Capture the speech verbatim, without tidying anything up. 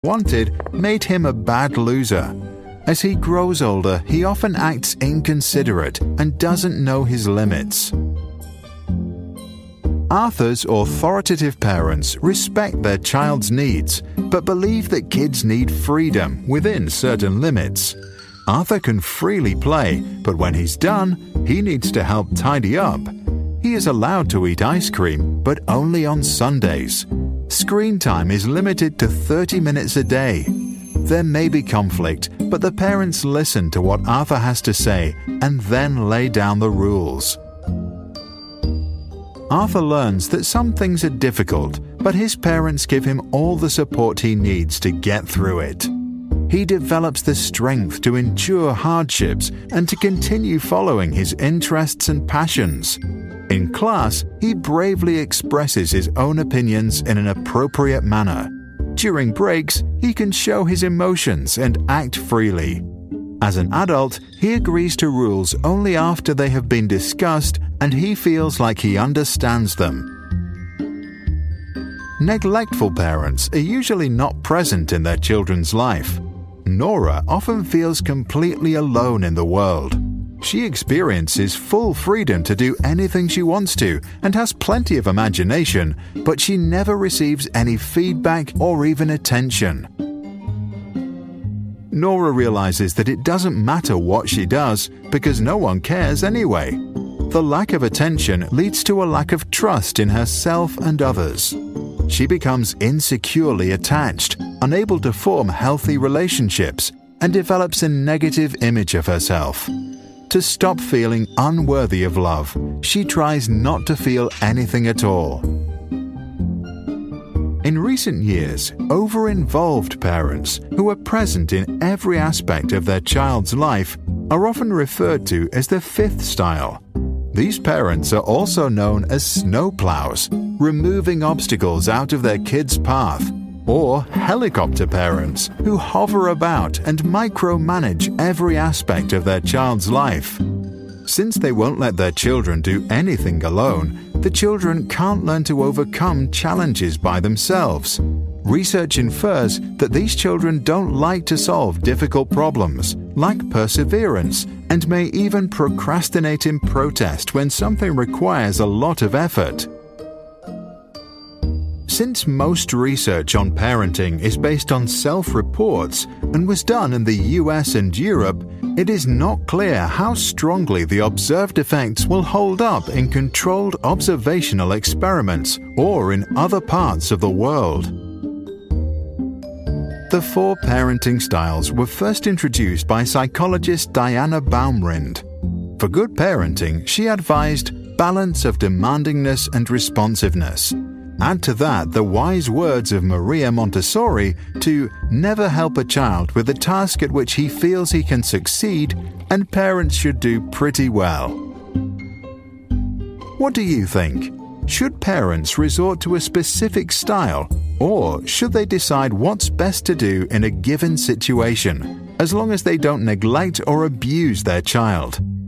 wanted made him a bad loser. As he grows older, he often acts inconsiderate and doesn't know his limits. Arthur's authoritative parents respect their child's needs, but believe that kids need freedom within certain limits. Arthur can freely play, but when he's done, he needs to help tidy up. He is allowed to eat ice cream, but only on Sundays. Screen time is limited to thirty minutes a day. There may be conflict, but the parents listen to what Arthur has to say and then lay down the rules. Arthur learns that some things are difficult, but his parents give him all the support he needs to get through it. He develops the strength to endure hardships and to continue following his interests and passions. In class, he bravely expresses his own opinions in an appropriate manner. During breaks, he can show his emotions and act freely. As an adult, he agrees to rules only after they have been discussed and he feels like he understands them. Neglectful parents are usually not present in their children's life. Nora often feels completely alone in the world. She experiences full freedom to do anything she wants to and has plenty of imagination, but she never receives any feedback or even attention. Nora realizes that it doesn't matter what she does because no one cares anyway. The lack of attention leads to a lack of trust in herself and others. She becomes insecurely attached, unable to form healthy relationships, and develops a negative image of herself. To stop feeling unworthy of love, she tries not to feel anything at all. In recent years, over-involved parents who are present in every aspect of their child's life are often referred to as the fifth style. These parents are also known as snowplows, removing obstacles out of their kids' path, or helicopter parents who hover about and micromanage every aspect of their child's life. Since they won't let their children do anything alone, the children can't learn to overcome challenges by themselves. Research infers that these children don't like to solve difficult problems, lack perseverance, and may even procrastinate in protest when something requires a lot of effort. Since most research on parenting is based on self-reports and was done in the U S and Europe, it is not clear how strongly the observed effects will hold up in controlled observational experiments or in other parts of the world. The four parenting styles were first introduced by psychologist Diana Baumrind. For good parenting, she advised balance of demandingness and responsiveness. Add to that the wise words of Maria Montessori to never help a child with a task at which he feels he can succeed, and parents should do pretty well. What do you think? Should parents resort to a specific style, or should they decide what's best to do in a given situation, as long as they don't neglect or abuse their child?